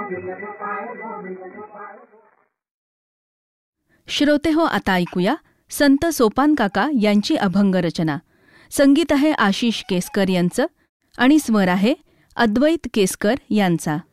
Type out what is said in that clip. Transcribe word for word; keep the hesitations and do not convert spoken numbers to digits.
श्रोते हो, आता ऐकूया संत सोपान काका यांची अभंग रचना. संगीत आहे आशिष केसकर यांचं आणि स्वर आहे अद्वैत केसकर यांचा.